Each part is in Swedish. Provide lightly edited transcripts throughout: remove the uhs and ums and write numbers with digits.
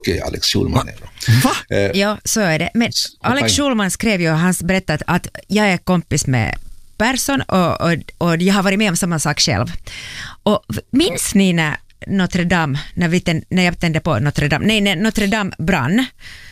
Alex Schulman är. Va? Ja, så är det. Men Alex Schulman skrev ju, han berättat att jag är kompis med Persson och jag har varit med om samma sak själv. Och minns ni när Notre Dame, när jag tände på Notre Dame, när Notre Dame brann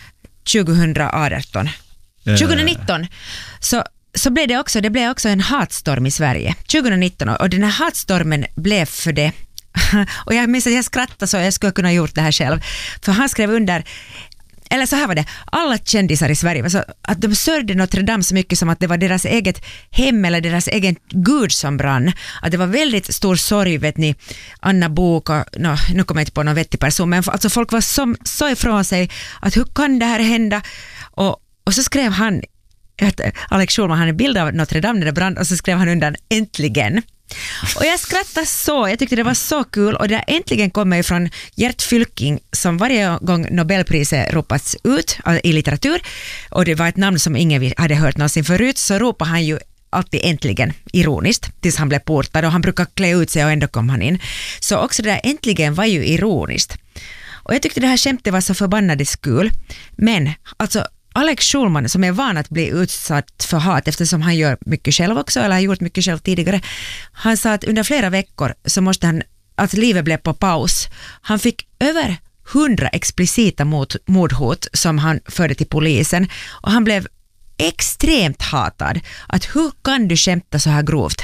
2019 så blev det blev också en hatstorm i Sverige 2019 och den här hatstormen blev för det och jag minns att jag skrattade så jag skulle kunna gjort det här själv, för han skrev under, eller så här var det, alla kändisar i Sverige så att de sörjde Notre Dame så mycket som att det var deras eget hem eller deras egen gud som brann, att det var väldigt stor sorg, vet ni, Anna Bok och nu kommer jag inte på någon vettig person, men alltså folk var så ifrån sig att hur kan det här hända, och så skrev han att Alex Schulman hade en bild av Notre Dame när det brann och så skrev han undan äntligen. Och jag skrattade så, jag tyckte det var så kul, och det äntligen kommer från Gert Fylking som varje gång Nobelpriset ropats ut i litteratur, och det var ett namn som ingen hade hört någonsin förut, så ropar han ju alltid äntligen, ironiskt, tills han blev portad, och han brukar klä ut sig och ändå kom han in. Så också det där äntligen var ju ironiskt. Och jag tyckte det här skämtet var så förbannades kul, men alltså Alex Schulman som är van att bli utsatt för hat eftersom han gör mycket själv också, eller har gjort mycket själv tidigare, han sa att under flera veckor så måste han, att livet blev på paus. Han fick över 100 explicita mordhot som han förde till polisen, och han blev extremt hatad. Att hur kan du skämta så här grovt?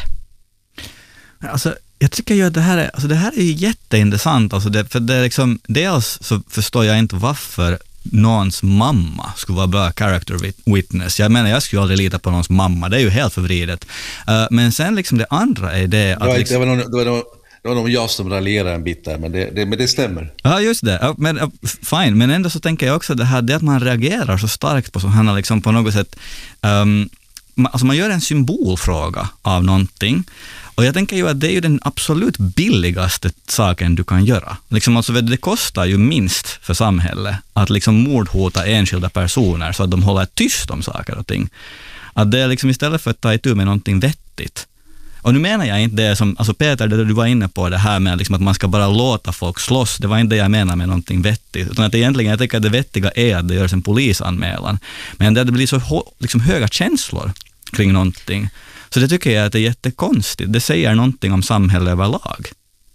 Alltså jag tycker ju att det här är ju jätteintressant, alltså för det är liksom, dels så förstår jag inte varför någons mamma skulle vara bra character witness. Jag menar, jag skulle aldrig lita på någons mamma. Det är ju helt förvridet. Men sen liksom det andra är det att... Det var nog jag som raljerade en bit där, men det stämmer. Ja, just det. Men, fine. Men ändå så tänker jag också det här, det att man reagerar så starkt på sådana liksom på något sätt... alltså man gör en symbolfråga av någonting. Och jag tänker ju att det är ju den absolut billigaste saken du kan göra. Liksom alltså, det kostar ju minst för samhället att liksom mordhota enskilda personer så att de håller tyst om saker och ting. Att det är liksom istället för att ta itu med någonting vettigt. Och nu menar jag inte det som, alltså Peter, det du var inne på det här med liksom att man ska bara låta folk slåss, det var inte det jag menar med någonting vettigt. Utan att egentligen, jag tycker att det vettiga är att det görs en polisanmälan. Men det blir så liksom höga känslor kring någonting. Så det tycker jag att det är jättekonstigt. Det säger någonting om samhället överlag.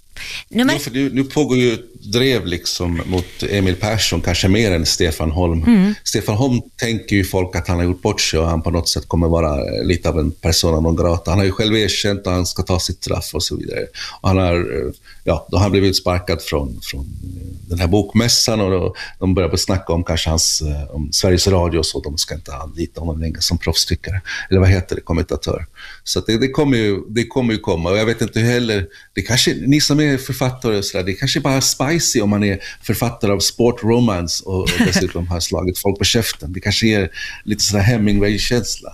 Nu pågår ju drev liksom mot Emil Persson, kanske mer än Stefan Holm. Stefan Holm tänker ju folk att han har gjort bort sig och han på något sätt kommer vara lite av en persona non grata. Han har ju själv erkänt att han ska ta sitt straff och så vidare. Och han har, då har han blivit sparkad från den här bokmässan, och de börjar snacka om kanske om Sveriges Radio, så de ska inte anlita honom längre som proffstyckare. Eller vad heter det, kommentatör. Så att det kommer ju komma, och jag vet inte heller, det kanske, ni som är författare och sådär, det kanske bara spicy om man är författare av sport romance och dessutom har slagit folk på käften. Det kanske är lite sådär Hemingway-känsla.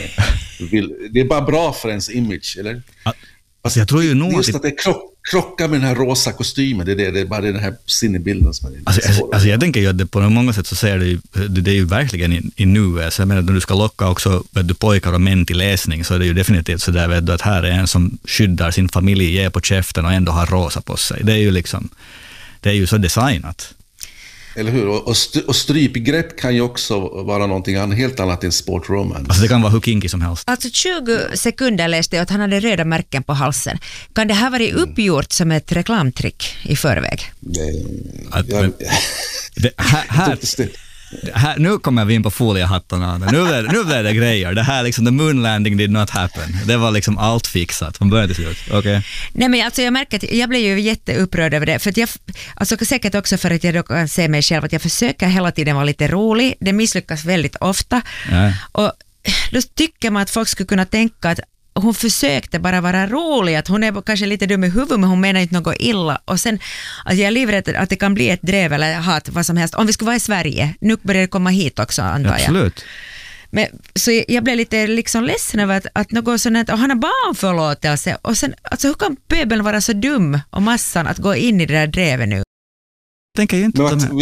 Det är bara bra för ens image, eller? Alltså jag tror ju nog just att det krockar med den här rosa kostymen, det är bara den här sinnebilden som är alltså jag tänker ju att det på många sätt så ser det är ju verkligen i nuet. Så jag menar, när du ska locka också pojkar och män till läsning, så är det ju definitivt så där, vet du, att här är en som skyddar sin familj, ger på käften och ändå har rosa på sig. Det är ju liksom, det är ju så designat. Eller hur? Och strypgrepp kan ju också vara någonting helt annat än sportromance. Alltså det kan vara hur kinky som helst. Alltså 20 sekunder läste jag att han hade röda märken på halsen. Kan det här vara uppgjort som ett reklamtrick i förväg? Nu kommer vi in på foliehattarna. Nu blev det grejer. Det här liksom, the moon landing did not happen. Det var liksom allt fixat från början till slut. Okay. Nej, men alltså jag märker att jag blev ju jätteupprörd över det. För att jag, alltså säkert också för att jag då kan se mig själv att jag försöker hela tiden vara lite rolig. Det misslyckas väldigt ofta. Ja. Och då tycker man att folk skulle kunna tänka att hon försökte bara vara rolig, att hon är kanske lite dum i huvudet, men hon menar inte något illa. Och sen att jag är livrädd att det kan bli ett drev eller hat, vad som helst. Om vi skulle vara i Sverige, nu börjar det komma hit också, antar jag. Absolut. Men, så jag blev lite liksom ledsen över att något sånt, och han har barnförlåtelse. Och sen, alltså hur kan pöbeln vara så dum och massan att gå in i det där drevet nu? Tänker ju inte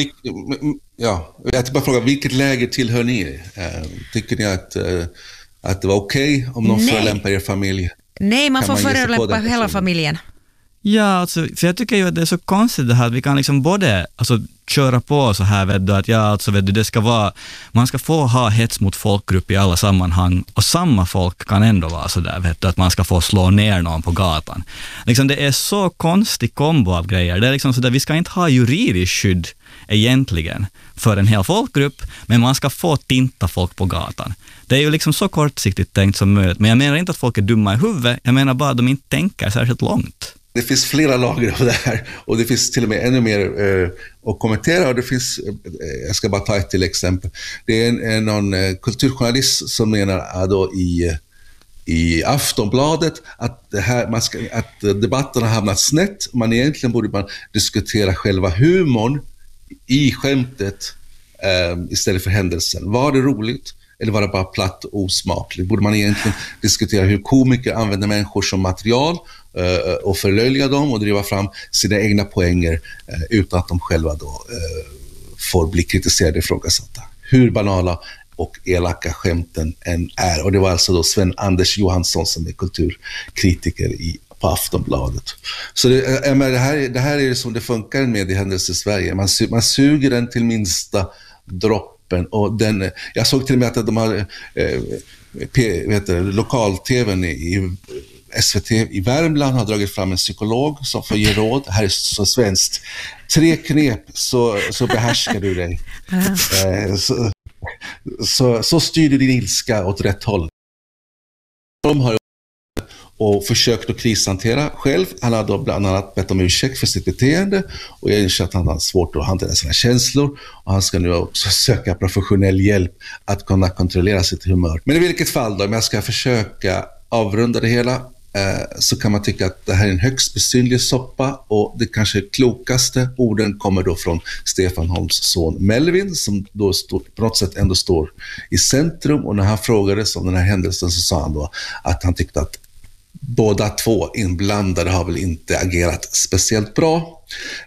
jag bara fråga, vilket läger tillhör ni? Tycker ni att det var okej om någon förolämpar er familj? Nej, man får förolämpa hela familjen. Ja, alltså, för jag tycker ju att det är så konstigt det här att vi kan liksom både, alltså köra på så här, vet du, att det ska vara, man ska få ha hets mot folkgrupp i alla sammanhang, och samma folk kan ändå vara så där, vet du, att man ska få slå ner någon på gatan. Liksom, det är så konstig kombo av grejer. Det är liksom så där, vi ska inte ha juridiskt skydd egentligen för en hel folkgrupp, men man ska få tinta folk på gatan. Det är ju liksom så kortsiktigt tänkt som möjligt, men jag menar inte att folk är dumma i huvudet, jag menar bara att de inte tänker särskilt långt. Det finns flera lager av det här, och det finns till och med ännu mer att kommentera, och det finns, jag ska bara ta ett till exempel. Det är någon kulturjournalist som menar då i Aftonbladet att, att debatten har hamnat snett. Egentligen borde man diskutera själva humorn i skämtet istället för händelsen. Var det roligt eller var det bara platt och osmakligt? Borde man egentligen diskutera hur komiker använder människor som material och förlöjliga dem och driva fram sina egna poänger utan att de själva då får bli kritiserade och ifrågasatta. Hur banala och elaka skämten än är. Och det var alltså då Sven Anders Johansson som är kulturkritiker på Aftonbladet. Så det här är som det funkar med i Händelse i Sverige. Man suger den till minsta droppen. Och jag såg till och med att de har lokal-tvn i SVT i Värmland har dragit fram en psykolog som får ge råd. Här är så svenskt. 3 knep så behärskar du dig. Så styr du din ilska åt rätt håll. De har och försökt att krishantera själv. Han har då bland annat bett om ursäkt för sitt beteende, och jag inser att han har svårt att hantera sina känslor, och han ska nu också söka professionell hjälp att kunna kontrollera sitt humör. Men i vilket fall då, om jag ska försöka avrunda det hela, så kan man tycka att det här är en högst besynlig soppa, och det kanske klokaste orden kommer då från Stefan Holms son Melvin, som då på något sätt ändå står i centrum. Och när han frågades om den här händelsen så sa han då att han tyckte att båda två inblandade har väl inte agerat speciellt bra.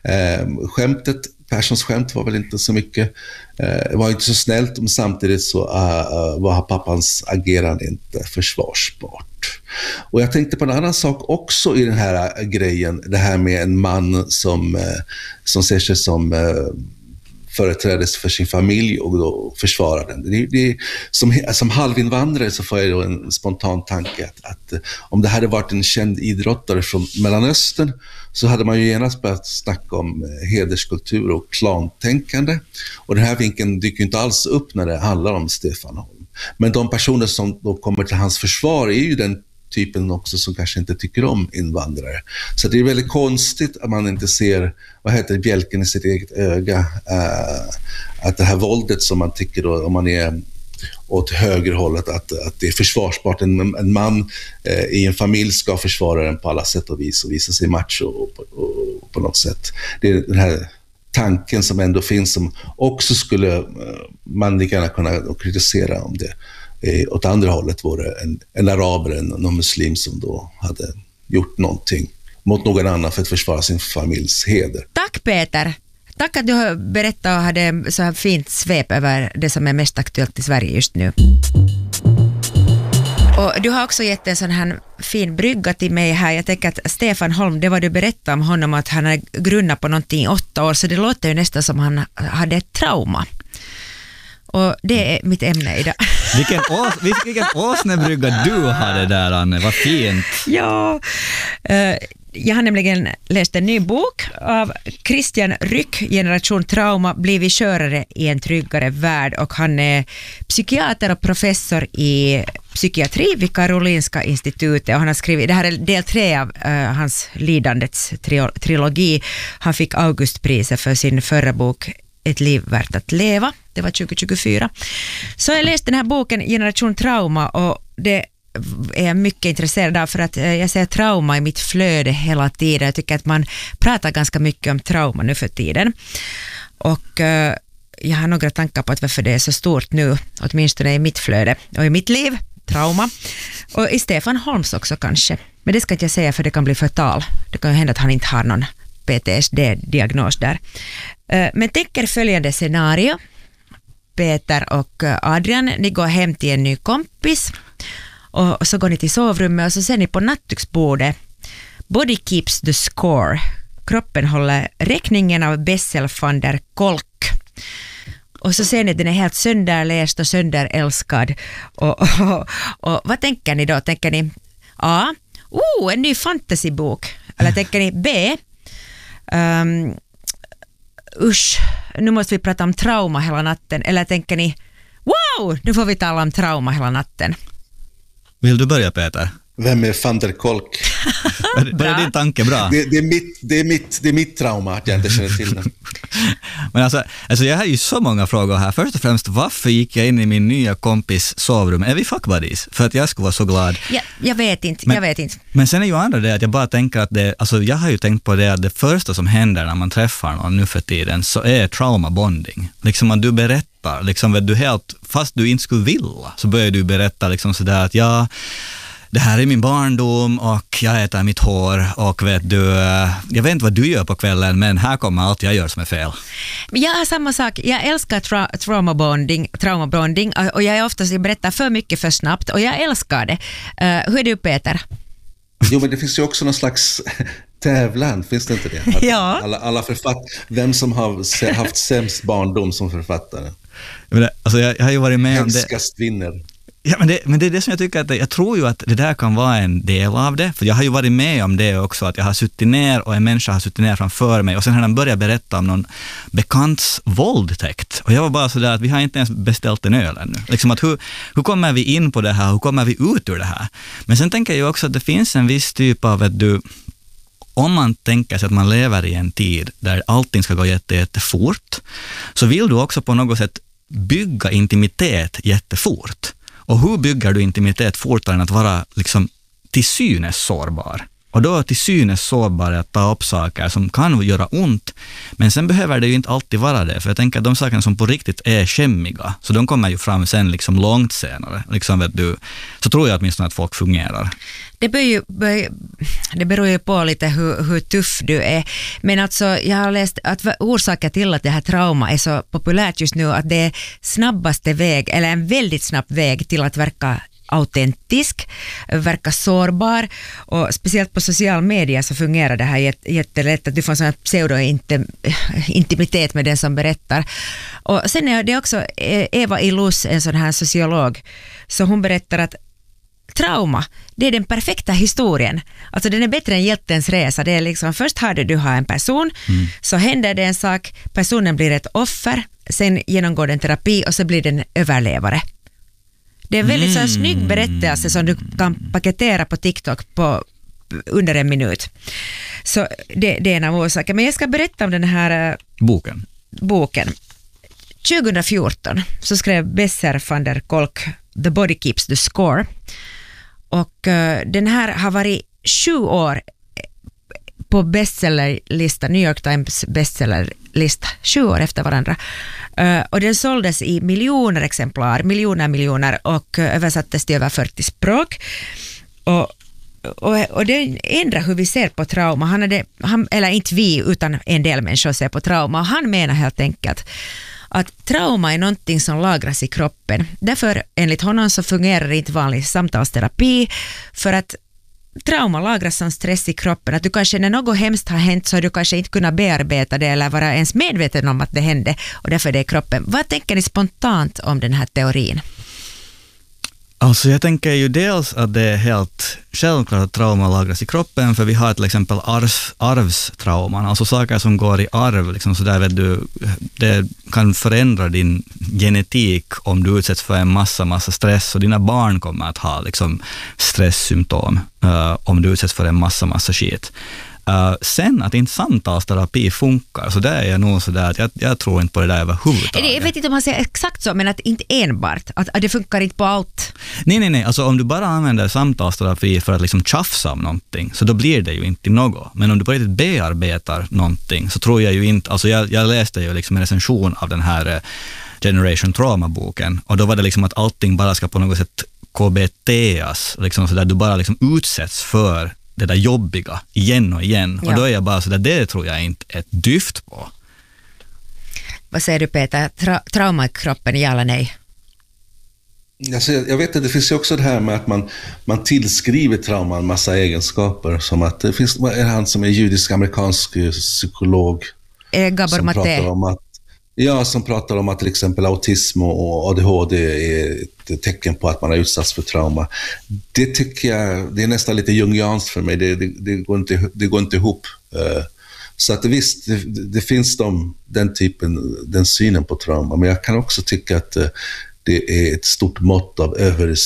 Perssons skämt var väl inte så mycket, var inte så snällt, men samtidigt så var pappans agerande inte försvarsbart. Och jag tänkte på en annan sak också i den här grejen, det här med en man som ser sig som företrädes för sin familj och då försvarar den. Som halvinvandrare så får jag då en spontan tanke att om det hade varit en känd idrottare från Mellanöstern så hade man ju genast börjat snacka om hederskultur och klantänkande. Och den här vinkeln dyker inte alls upp när det handlar om Stefan Holm. Men de personer som då kommer till hans försvar är ju den typen också som kanske inte tycker om invandrare. Så det är väldigt konstigt att man inte ser, bjälken i sitt eget öga, att det här våldet som man tycker då, om man är åt högerhållet, att det är försvarsbart. En man i en familj ska försvara den på alla sätt och vis och visa sig macho och på något sätt. Det är den här tanken som ändå finns, som också skulle man lika gärna kunna kritisera om det åt andra hållet vore en arab eller någon muslim som då hade gjort någonting mot någon annan för att försvara sin familjs heder. Tack Peter. Tack att du har berättat och hade så här fint svep över det som är mest aktuellt i Sverige just nu. Och du har också gett en sån här fin brygga till mig här. Jag tänker att Stefan Holm, det var du berättade om honom, att han har grunnat på någonting i 8 år, så det låter ju nästan som han hade ett trauma. Och det är mitt ämne idag. Vilken åsnebrygga du hade där, Anne. Vad fint. Ja, jag har nämligen läst en ny bok av Christian Ryck, Generation Trauma, blivit körare i en tryggare värld, och han är psykiater och professor i psykiatri vid Karolinska institutet, och han har skrivit, det här är del 3 av hans lidandets trilogi. Han fick Augustpriset för sin förra bok Ett liv värt att leva. Det var 2024. Så jag läste den här boken Generation Trauma, och det är jag mycket intresserad av, för att jag ser trauma i mitt flöde hela tiden. Jag tycker att man pratar ganska mycket om trauma nu för tiden. Och jag har några tankar på att varför det är så stort nu, åtminstone i mitt flöde och i mitt liv, trauma. Och i Stefan Holms också kanske. Men det ska inte jag säga, för det kan bli förtal. Det kan ju hända att han inte har någon PTSD-diagnos där. Men tänker följande scenario. Peter och Adrian, ni går hem till en ny kompis, och så går ni till sovrummet, och så ser ni på nattduksbordet Body Keeps the Score, kroppen håller räkningen av Bessel van der Kolk. Och så ser ni att den är helt sönderläst och sönderälskad. Och vad tänker ni då? Tänker ni A. En ny fantasybok. Eller tänker ni B. Usch, nu måste vi prata om trauma hela natten. Eller tänker ni wow, nu får vi tala om trauma hela natten. Vill du börja, Peter? Vem är van der Kolk? Börjar din tanke bra? Det är mitt trauma att jag inte känner till den. Men alltså jag har ju så många frågor här. Först och främst, varför gick jag in i min nya kompis sovrum? Är vi fuck buddies? För att jag skulle vara så glad. Ja, jag vet inte. Men sen är ju andra det att jag bara tänker att jag har ju tänkt på det att det första som händer när man träffar någon nu för tiden så är trauma bonding. Liksom att du berättar, liksom du helt, fast du inte skulle vilja, så börjar du berätta liksom sådär att det här är min barndom och jag äter mitt hår och vet du, jag vet inte vad du gör på kvällen men här kommer allt jag gör som är fel. Jag har samma sak, jag älskar trauma bonding och jag berättar för mycket för snabbt och jag älskar det. Hur är du, Peter? Jo, men det finns ju också någon slags tävlan, finns det inte det? Ja. Alla vem som har haft sämst barndom som författare. Alltså jag har ju varit med om det. Hemskast vinner. Ja, men det är det som jag tycker att jag tror ju att det där kan vara en del av det. För jag har ju varit med om det också, att jag har suttit ner och en människa har suttit ner framför mig och sen har han börjat berätta om någon bekants våldtäkt. Och jag var bara sådär att vi har inte ens beställt en öl ännu. Liksom att hur kommer vi in på det här? Hur kommer vi ut ur det här? Men sen tänker jag ju också att det finns en viss typ av om man tänker sig att man lever i en tid där allting ska gå jättefort, så vill du också på något sätt bygga intimitet jättefort. Och hur bygger du intimitet fortare än att vara liksom till synes sårbar? Och då till synes sårbar är att ta upp saker som kan göra ont, men sen behöver det ju inte alltid vara det. För jag tänker att de sakerna som på riktigt är skämmiga, så de kommer ju fram sen liksom långt senare. Liksom, vet du, så tror jag åtminstone att folk fungerar. Det beror ju på lite hur tuff du är. Men alltså, jag har läst att orsaken till att det här trauma är så populärt just nu, att det är snabbaste väg, eller en väldigt snabb väg till att verka autentisk, verka sårbar, och speciellt på social media så fungerar det här jättelätt att du får en sån här pseudo-intimitet med den som berättar. Och sen är det också Eva Illouz, en sån här sociolog, så hon berättar att trauma, det är den perfekta historien. Alltså den är bättre än hjältens resa. Det är liksom, först har du har en person, så händer det en sak, personen blir ett offer, sen genomgår den terapi och så blir den överlevare. Det är en väldigt så här snygg berättelse som du kan paketera på TikTok på under en minut. Så det är en av orsakerna. Men jag ska berätta om den här boken. 2014 så skrev Bessel van der Kolk The Body Keeps the Score. Och den här har varit 7 år på bestsellerlista, New York Times bestsellerlista, 7 år efter varandra. Och den såldes i miljoner exemplar, miljoner, och översattes till över 40 språk. Och det ändrar hur vi ser på trauma. Eller inte vi, utan en del människor ser på trauma. Och han menar helt enkelt att trauma är någonting som lagras i kroppen. Därför enligt honom så fungerar inte vanlig samtalsterapi, för att trauma lagras som stress i kroppen. Att du kanske när något hemskt har hänt så har du kanske inte kunnat bearbeta det eller vara ens medveten om att det hände, och därför är det i kroppen. Vad tänker ni spontant om den här teorin? Alltså jag tänker ju dels att det är helt självklart att trauma lagras i kroppen, för vi har till exempel arvstrauman, alltså saker som går i arv, liksom så där, vet du, det kan förändra din genetik om du utsätts för en massa stress, och dina barn kommer att ha liksom stresssymptom om du utsätts för en massa skit. Sen att inte samtalsterapi funkar, så där är jag nog sådär att jag tror inte på det där överhuvudtaget. Jag vet inte om man säger exakt så, men att inte enbart, att det funkar inte på allt. Nej, alltså om du bara använder samtalsterapi för att liksom tjafsa om någonting, så då blir det ju inte något. Men om du på riktigt bearbetar någonting, så tror jag ju inte, alltså jag läste ju liksom en recension av den här Generation Trauma-boken, och då var det liksom att allting bara ska på något sätt KBT:as, liksom så där du bara liksom utsätts för det där jobbiga igen och igen. Ja. Och då är jag bara så där, det tror jag inte ett dyft på. Vad säger du, Peter? Trauma i kroppen, ja eller nej? Alltså, jag vet att det finns ju också det här med att man tillskriver trauma en massa egenskaper, som att det finns han som är judisk-amerikansk psykolog Gabor Maté. Som pratar om att till exempel autism och ADHD är ett tecken på att man har utsatts för trauma. Det tycker jag, det är nästan lite jungianskt för mig. Det går inte ihop. Så att visst, det finns den synen på trauma. Men jag kan också tycka att det är ett stort mått av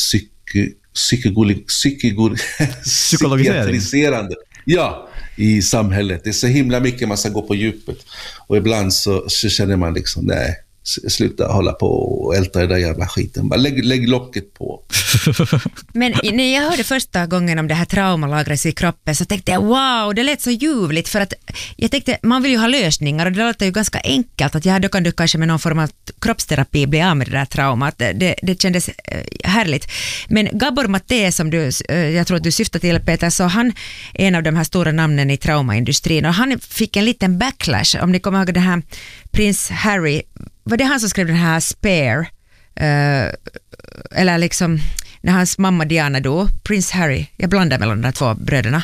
psykologiserande. Ja, i samhället. Det är så himla mycket man ska gå på djupet. Och ibland så känner man liksom, nej, sluta hålla på och älta den där jävla skiten. Bara lägg locket på. Men när jag hörde första gången om det här traumalagras i kroppen så tänkte jag, wow, det lät så ljuvligt, för att jag tänkte, man vill ju ha lösningar och det låter ju ganska enkelt att då kan du kanske med någon form av kroppsterapi bli av med det där traumat. Det kändes härligt. Men Gabor Maté, som jag tror att du syftar till, Peter, så han är en av de här stora namnen i traumaindustrin och han fick en liten backlash. Om ni kommer ihåg det här prins Harry, var det han som skrev den här Spare? Eller liksom när hans mamma Diana dog, prins Harry, jag blandar mellan de där två bröderna.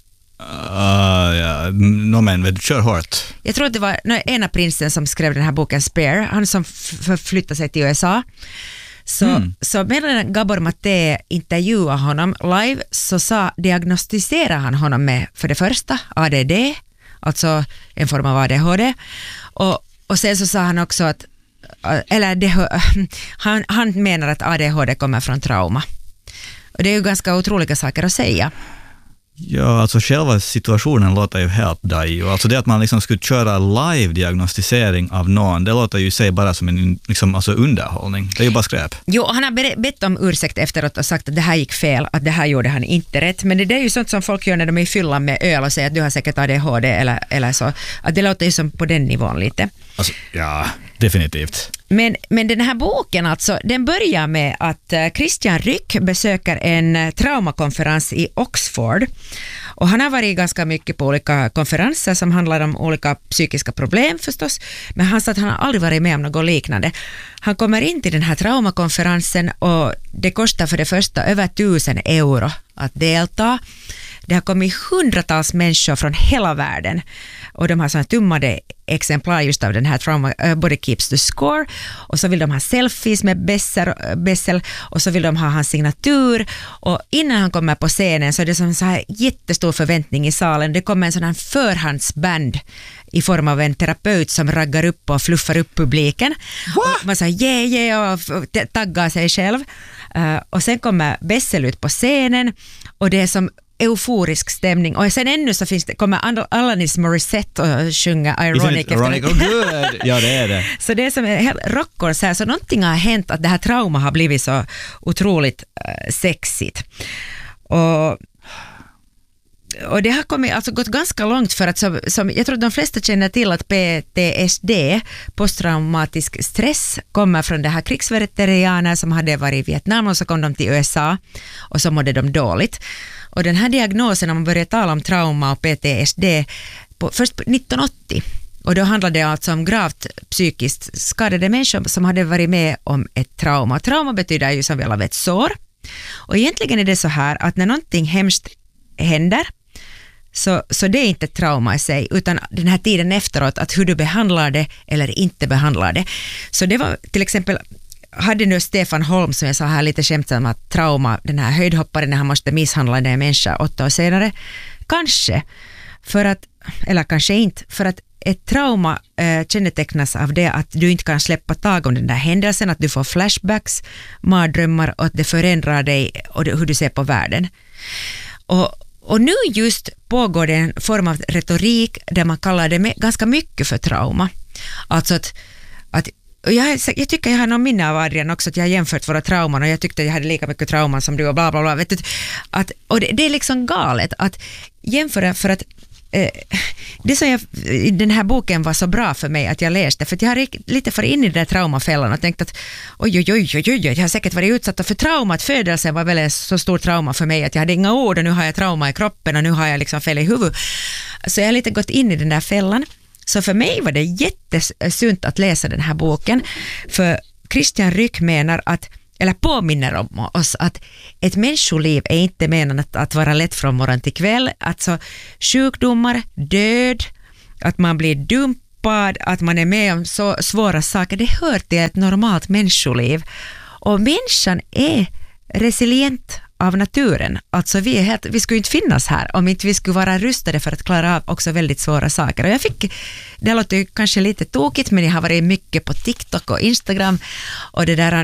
Men kör hårt. Jag tror att det var ena prinsen som skrev den här boken Spare, han som förflyttade sig till USA. Så medan Gabor Maté intervjuade honom live så diagnostiserade han honom med för det första ADD, alltså en form av ADHD, och sen så sa han också att han menar att ADHD kommer från trauma. Och det är ju ganska otroliga saker att säga. Ja, alltså själva situationen låter ju helt dajo. Alltså det att man liksom skulle köra live-diagnostisering av någon, det låter ju sig bara som en alltså underhållning. Det är ju bara skräp. Jo, han har bett om ursäkt efteråt och sagt att det här gick fel, att det här gjorde han inte rätt. Men det är ju sånt som folk gör när de är i fyllan med öl och säger att du har säkert ADHD eller så. Att det låter ju som på den nivån lite. Alltså, ja, definitivt. Men den här boken alltså, den börjar med att Christian Ryck besöker en traumakonferens i Oxford. Och han har varit ganska mycket på olika konferenser som handlar om olika psykiska problem förstås. Men han sa att han har aldrig varit med om något liknande. Han kommer in till den här traumakonferensen och det kostar för det första över 1000 euro att delta. Det har kommit hundratals människor från hela världen och de har sådana tummade exemplar just av den här Trauma Body Keeps the Score, och så vill de ha selfies med Bessel och så vill de ha hans signatur, och innan han kommer på scenen så är det som så här jättestor förväntning i salen. Det kommer en sån här förhandsband i form av en terapeut som raggar upp och fluffar upp publiken. Och man säger och taggar sig själv. Och sen kommer Bessel ut på scenen och det är som euforisk stämning. Och sen ännu så kommer Alanis Morissette och sjunga Ironic. Ja, det är det. Så det är som en helt rockkonsert. Så någonting har hänt att det här trauma har blivit så otroligt sexigt. Och det har gått ganska långt för att som jag tror att de flesta känner till att PTSD, posttraumatisk stress, kommer från det här krigsveteraner som hade varit i Vietnam och så kom de till USA och så mådde de dåligt. Och den här diagnosen, när man började tala om trauma och PTSD först 1980, och då handlade det alltså om gravt psykiskt skadade människor som hade varit med om ett trauma. Trauma betyder ju som vi alla vet sår. Och egentligen är det så här att när någonting hemskt händer så det är inte trauma i sig, utan den här tiden efteråt, att hur du behandlar det eller inte behandlar det. Så det var till exempel, hade nu Stefan Holm, som jag sa här lite skämtsamt, att trauma, den här höjdhopparen när han måste misshandla en människa 8 år senare, kanske för att, eller kanske inte, för att ett trauma kännetecknas av det att du inte kan släppa tag om den där händelsen, att du får flashbacks, mardrömmar och att det förändrar dig och hur du ser på världen. Och nu just pågår det en form av retorik där man kallar det ganska mycket för trauma. Alltså att jag tycker jag har någon minne av Adrian också, att jag har jämfört våra trauman och jag tyckte jag hade lika mycket trauman som du och bla bla bla. Vet du, och det är liksom galet att jämföra, för att det som den här boken var så bra för mig att jag läste, för att jag har lite för in i den där traumafällan och tänkt att oj, jag har säkert varit utsatt för trauma, att födelsen var väl så stor trauma för mig att jag hade inga ord och nu har jag trauma i kroppen och nu har jag liksom fel i huvudet. Så jag har lite gått in i den där fällan. Så för mig var det jättesunt att läsa den här boken, för Christian Ryck menar att eller påminner om oss att ett människoliv är inte menat att vara lätt från morgon till kväll. Alltså sjukdomar, död, att man blir dumpad, att man är med om så svåra saker, det hör till ett normalt människoliv. Och människan är resilient av naturen. Alltså vi skulle inte finnas här om inte vi skulle vara rustade för att klara av också väldigt svåra saker. Och det låter kanske lite tokigt, men jag har varit mycket på TikTok och Instagram och det där